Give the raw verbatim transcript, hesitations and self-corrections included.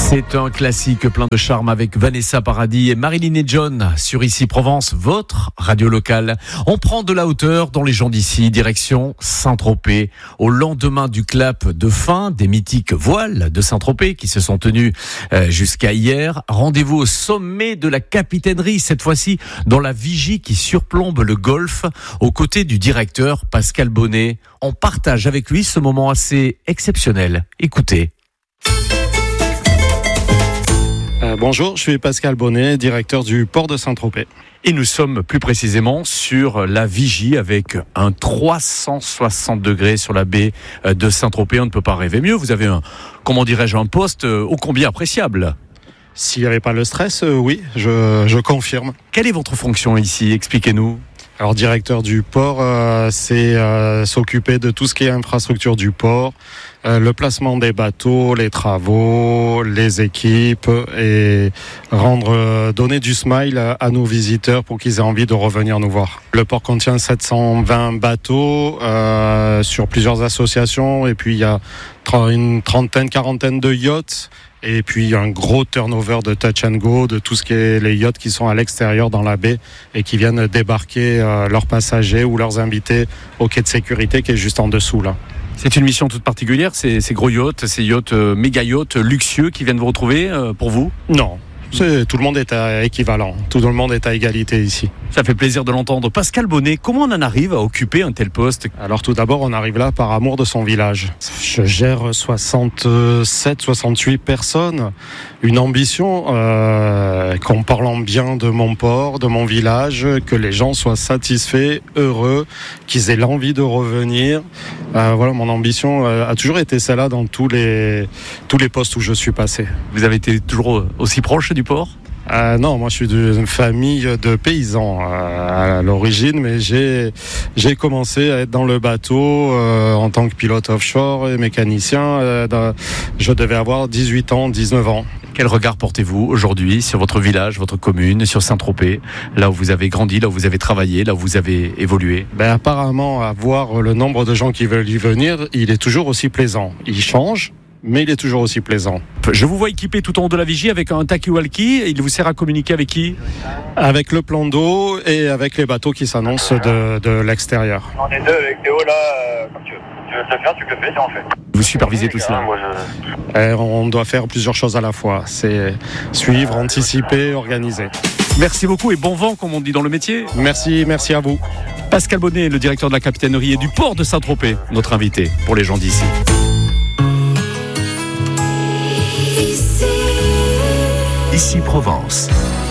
C'est un classique plein de charme avec Vanessa Paradis et Marilyn et John sur Ici Provence, votre radio locale. On prend de la hauteur dans les gens d'ici, direction Saint-Tropez. Au lendemain du clap de fin des mythiques voiles de Saint-Tropez qui se sont tenus euh, jusqu'à hier, rendez-vous au sommet de la capitainerie, cette fois-ci dans la vigie qui surplombe le golfe, aux côtés du directeur Pascal Bonnet. On partage avec lui ce moment assez exceptionnel. Écoutez. Euh, bonjour, je suis Pascal Bonnet, directeur du port de Saint-Tropez. Et nous sommes plus précisément sur la vigie avec un trois cent soixante degrés sur la baie de Saint-Tropez. On ne peut pas rêver mieux. Vous avez un, comment dirais-je, un poste ô combien appréciable. S'il n'y avait pas le stress, euh, oui, je, je confirme. Quelle est votre fonction ici ? Expliquez-nous. Alors, directeur du port, euh, c'est euh, s'occuper de tout ce qui est infrastructure du port, euh, le placement des bateaux, les travaux, les équipes et rendre, euh, donner du smile à, à nos visiteurs pour qu'ils aient envie de revenir nous voir. Le port contient sept cent vingt bateaux euh, sur plusieurs associations et puis il y a une trentaine, quarantaine de yachts. Et puis un gros turnover de touch and go, de tout ce qui est les yachts qui sont à l'extérieur dans la baie et qui viennent débarquer euh, leurs passagers ou leurs invités au quai de sécurité qui est juste en dessous là. C'est une mission toute particulière, ces, ces gros yachts, ces yachts euh, méga yachts luxueux qui viennent vous retrouver euh, pour vous ? Non. C'est, tout le monde est à équivalent, tout le monde est à égalité ici. Ça fait plaisir de l'entendre. Pascal Bonnet, comment on en arrive à occuper un tel poste ? Alors tout d'abord, on arrive là par amour de son village. Je gère soixante-sept, soixante-huit personnes, une ambition euh, qu'en parlant bien de mon port, de mon village, que les gens soient satisfaits, heureux, qu'ils aient l'envie de revenir. Euh, voilà, mon ambition euh, a toujours été celle-là dans tous les, tous les postes où je suis passé. Vous avez été toujours aussi proche du port ? Euh, non, moi je suis d'une famille de paysans euh, à l'origine, mais j'ai j'ai commencé à être dans le bateau euh, en tant que pilote offshore et mécanicien. Euh, dans, je devais avoir dix-huit ans, dix-neuf ans. Quel regard portez-vous aujourd'hui sur votre village, votre commune, sur Saint-Tropez, là où vous avez grandi, là où vous avez travaillé, là où vous avez évolué ? Ben apparemment, à voir le nombre de gens qui veulent y venir, il est toujours aussi plaisant. Il change, mais il est toujours aussi plaisant. Je vous vois équipé tout en haut de la vigie avec un talkie-walkie. Il vous sert à communiquer avec qui ? Avec le plan d'eau et avec les bateaux qui s'annoncent de, de l'extérieur. On est deux avec Théo là, euh, comme tu veux. Tu veux le faire, tu peux le faire, on fait. Vous supervisez tout cela ? Moi, je... Et on doit faire plusieurs choses à la fois. C'est suivre, anticiper, organiser. Merci beaucoup et bon vent, comme on dit dans le métier. Merci, merci à vous. Pascal Bonnet, le directeur de la capitainerie et du port de Saint-Tropez, notre invité pour les gens d'ici. Ici Provence.